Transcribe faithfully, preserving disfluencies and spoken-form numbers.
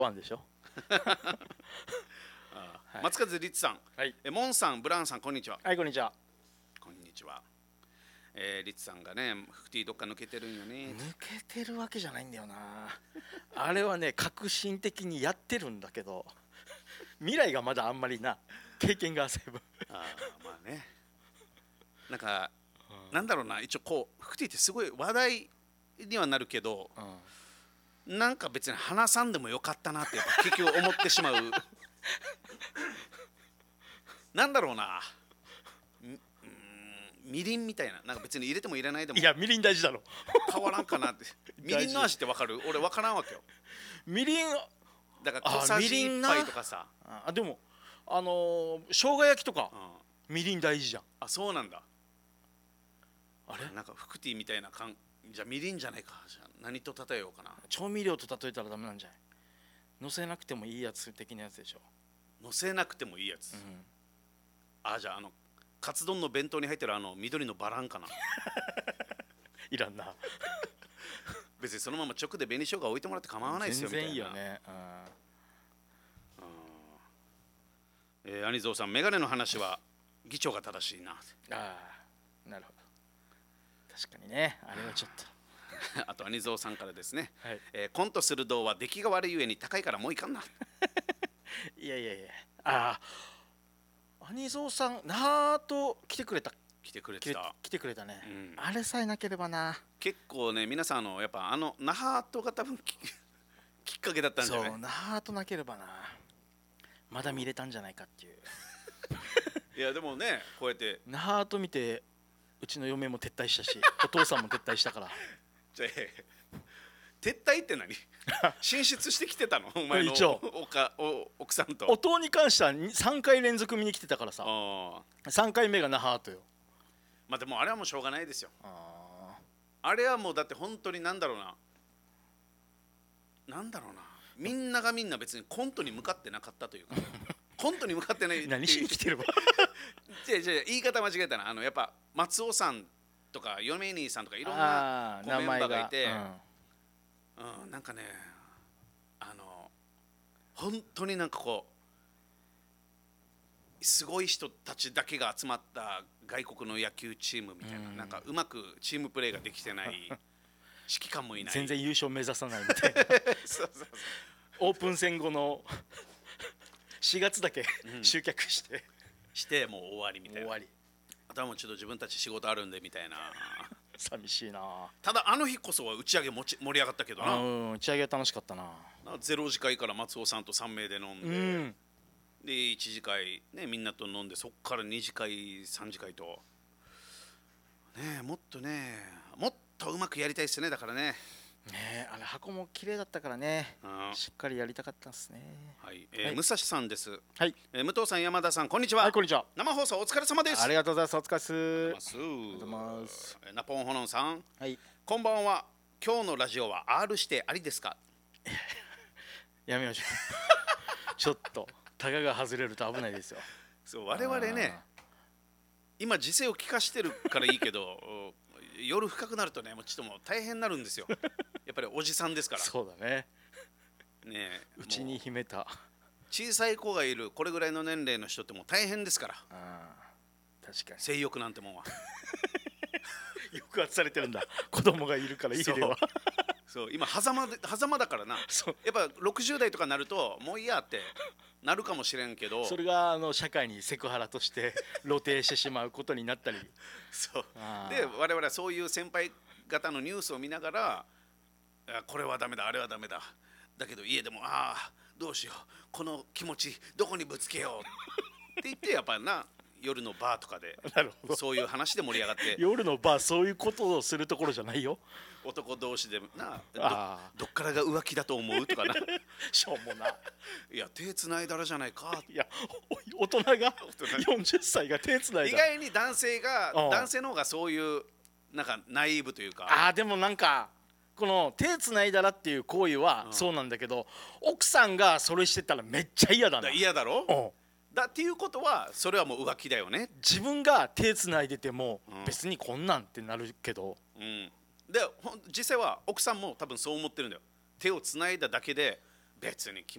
ワンでしょはい、松風律さん、はい、えモンさん、ブラウンさん、こんにちは。 はい、こんにちは。 こんにちは。えー、律さんがね、フクティどっか抜けてるんよね。 抜けてるわけじゃないんだよな。あれはね、革新的にやってるんだけど、未来がまだあんまりな経験が浅い分。 ああ、まあね。なんか、うん、なんだろうな、一応こうフクティってすごい話題にはなるけど、うん、なんか別に話さんでもよかったなってやっぱ結局思ってしまう。なんだろうな、みりんみたいな、なんか別に入れても入れないでも、 いやみりん大事だろ。 変わらんかなって。みりんの味ってわかる？俺わからんわけよ。 みりんだから小さじいっぱいとかさ。 あ、でもあのー、生姜焼きとか、うん、みりん大事じゃん。 あ、そうなんだ。 あれなんかフクティみたいな感じゃみりんじゃないか。じゃあ何と例えようかな。 調味料と例えたらダメなんじゃない？乗せなくてもいいやつ的なやつでしょ。 乗せなくてもいいやつ、うん、あ、じゃああのカツ丼の弁当に入ってるあの緑のバランかな。 いらんな。 別にそのまま直で紅生姜置いてもらって構わないですよ。 全然いいよね。 えー、アニゾウさん、メガネの話は議長が正しいな。ああ、なるほど。確かにね、あれはちょっと。 あとアニゾウさんからですね、 はい、 えー、コントする動は出来が悪いゆえに高いからもういかんな。 いやいやいや、ああ、アニゾウさんなーと来てくれた。 来てくれてた。 来てくれたね、うん、あれさえなければな。 結構ね、皆さんあのやっぱあのナハートが多分きっかけだったんじゃない？ そう、ナハートなければな、まだ見れたんじゃないかっていう。 いやでもね、こうやってナハート見てうちの嫁も撤退したし、お父さんも撤退したから。 じゃあ撤退って何？進出してきてたの？お前のおかお奥さんと。 音に関してはさんかい連続見に来てたからさ。さんかいめが那覇とよ。 まあでもあれはもうしょうがないですよ。あ, あれはもうだって本当になんだろうな、なんだろうな、みんながみんな別にコントに向かってなかったというか。コントに向かってない。 何しに来てるわ。 じゃあじゃあ言い方間違えたな。あのやっぱ松尾さんとか嫁兄さんとかいろんなメンバーがいて、うん、なんかね、あの本当になんかこうすごい人たちだけが集まった外国の野球チームみたいな、うん、なんかうまくチームプレーができてない、指揮官もいない、 全然優勝目指さないみたいな。そうそうそう、オープン戦後のしがつだけ、うん、集客してしてもう終わりみたいな。 終わり。 あとはもうちょっと自分たち仕事あるんでみたいな。 寂しいな。ただあの日こそは打ち上げもち盛り上がったけどな。 うん、打ち上げは楽しかったな。 ゼロ次会から松尾さんとさん名で飲んで、うん、でいち次会ねみんなと飲んで、そっからに次会さん次会とね、もっとねもっとうまくやりたいですね。だからね。 ね、あれ箱も綺麗だったからね、うん、しっかりやりたかったですね。 はい、えーはい、武蔵さんです。 はい、 えー、武藤さん、山田さん、こんにちは。 はい、こんにちは。 生放送お疲れ様です。 ありがとうございます。お疲れ様です。 ナポンホノンさん、 はい、 こんばんは。今日のラジオは R してありですか？ やめましょう。ちょっとタガが外れると危ないですよ。 そう、我々ね、今時勢を聞かしてるからいいけど夜深くなるとね、もうちょっともう大変になるんですよ。やっぱりおじさんですから。 そうだね。 ね、 うちに秘めた小さい子がいるこれぐらいの年齢の人ってもう大変ですから。 あ、確かに性欲なんてもんは抑圧されてるんだ。子供がいるから家では。 そう、今狭間で狭間だからな。やっぱろくじゅう代とかになるともういいやってなるかもしれんけど、 それがあの社会にセクハラとして露呈してしまうことになったり。 そうで、我々はそういう先輩方のニュースを見ながら、これはダメだあれはダメだ、だけど家でもああどうしよう、この気持ちどこにぶつけようって言って、やっぱりな夜のバーとかでそういう話で盛り上がって。 夜のバー、そういうことをするところじゃないよ。 男同士でな、 ど, どっからが浮気だと思うとかな。 しょうもな。 いや手つないだらじゃないか。 いや大人がよんじゅっさいが手つないだ。 意外に男性が男性の方がそういうなんかナイーブというか。 ああ、でもなんかこの手つないだらっていう行為はそうなんだけど、うん、奥さんがそれしてたらめっちゃ嫌だな。 嫌だろ。だっていうことはそれはもう浮気だよね。 自分が手つないでても別にこんなんってなるけど、 うん、で実際は奥さんも多分そう思ってるんだよ。手をつないだだけで別に